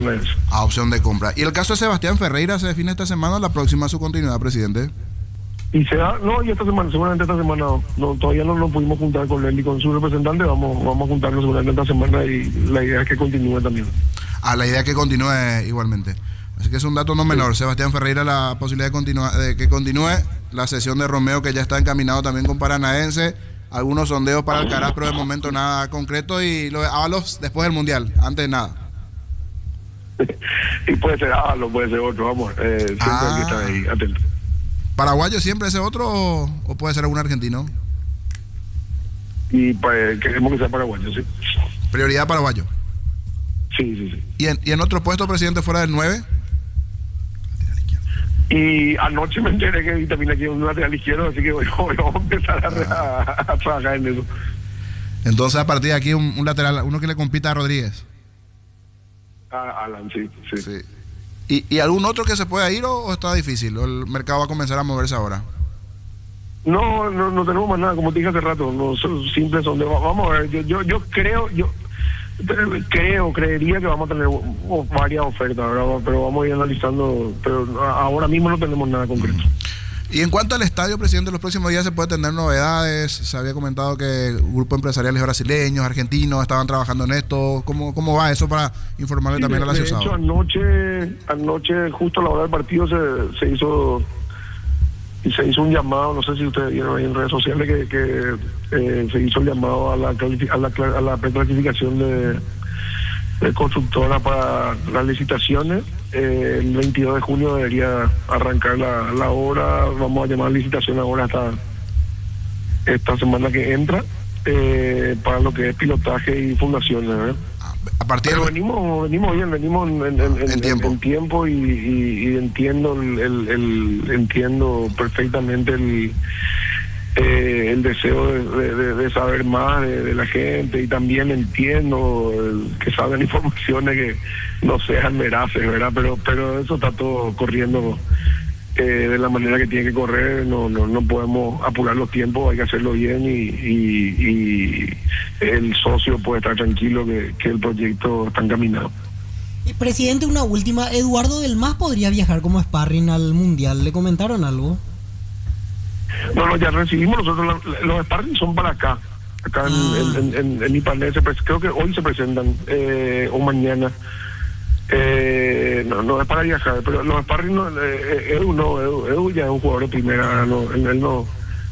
A opción de compra. ¿Y el caso de Sebastián Ferreira se define esta semana o la próxima su continuidad, presidente? Y y esta semana, seguramente esta semana, todavía no nos pudimos juntar con él y con su representante, vamos a juntarnos seguramente esta semana y la idea es que continúe también. La idea es que continúe igualmente. Así que es un dato no menor. Sí. Sebastián Ferreira, la posibilidad de que continúe la sesión de Romeo, que ya está encaminado también con Paranaense. Algunos sondeos para Alcaraz, pero de momento nada concreto. Y lo de Ábalos después del Mundial, antes de nada. Y puede ser Ábalos, puede ser otro, vamos. Siempre hay que estar ahí atento. ¿Paraguayo siempre ese otro o puede ser algún argentino? Y queremos que sea paraguayo, sí. ¿Prioridad paraguayo? Sí. ¿Y en otro puesto, presidente, fuera del 9? Y anoche me enteré que también aquí hay un lateral izquierdo, así que vamos a empezar a trabajar en eso. Entonces, a partir de aquí, un lateral, uno que le compita a Rodríguez. Alan, sí. ¿Y algún otro que se pueda ir o está difícil? ¿O el mercado va a comenzar a moverse ahora? No tenemos más nada, como te dije hace rato. No, son simples donde vamos a ver. Yo creería que vamos a tener varias ofertas, ¿verdad? Pero vamos a ir analizando. Pero ahora mismo no tenemos nada concreto. Y en cuanto al estadio, presidente, los próximos días se puede tener novedades. Se había comentado que grupos empresariales brasileños, argentinos estaban trabajando en esto. ¿Cómo va eso para informarle también a la ciudad? De hecho, anoche, justo a la hora del partido, se hizo un llamado. No sé si ustedes vieron ahí en redes sociales que se hizo el llamado a la preclasificación de constructora para las licitaciones. El 22 de junio debería arrancar la obra. Vamos a llamar a licitación ahora hasta esta semana que entra, para lo que es pilotaje y fundaciones, ¿verdad? Pero venimos bien, venimos en tiempo y entiendo perfectamente el deseo de saber más de la gente, y también entiendo que salgan informaciones que no sean veraces, ¿verdad? Pero eso está todo corriendo de la manera que tiene que correr. No podemos apurar los tiempos, hay que hacerlo bien y el socio puede estar tranquilo que el proyecto está encaminado. Presidente, una última. ¿Eduardo del Mas podría viajar como sparring al Mundial? ¿Le comentaron algo? No, ya recibimos nosotros. Los sparring son para acá en mi panel. Creo que hoy se presentan o mañana. No es para viajar, pero los sparring Edu ya es un jugador de primera. Él no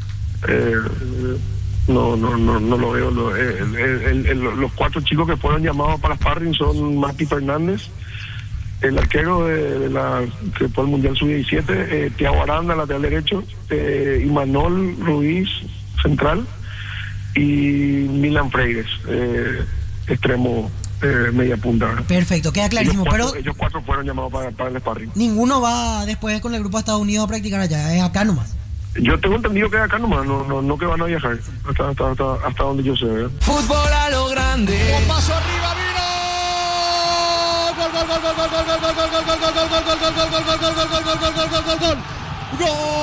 lo veo. Los 4 chicos que fueron llamados para sparring son Mati Fernández, el arquero que fue el Mundial Sub-17, Thiago Aranda, lateral derecho, Imanol Ruiz, central, y Milan Freires, extremo, media punta. Perfecto, queda clarísimo. Ellos 4 fueron llamados para el sparring. Ninguno va después con el grupo a Estados Unidos a practicar allá, es acá nomás. Yo tengo entendido que es acá nomás, no que van a viajar hasta donde yo sé, ¿eh? Fútbol a lo grande. Un paso arriba, vino. Gol.